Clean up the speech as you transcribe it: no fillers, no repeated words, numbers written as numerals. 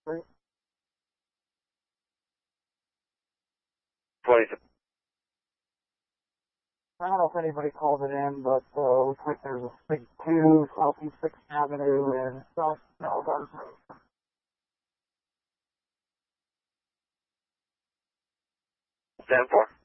Street. 20. I don't know if anybody called it in, but looks like there's a Big 2 Southeast 6th Avenue and South Melbourne Road. 10-4.